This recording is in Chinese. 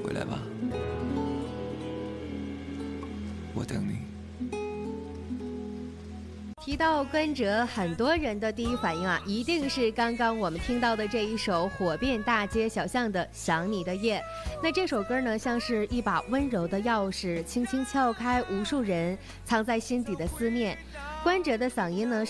回来吧，我等你。 提到关喆，很多人的第一反应一定是刚刚我们听到的这一首火遍大街小巷的《想你的夜》。那这首歌呢，像是一把温柔的钥匙，轻轻撬开无数人藏在心底的思念。关喆的嗓音呢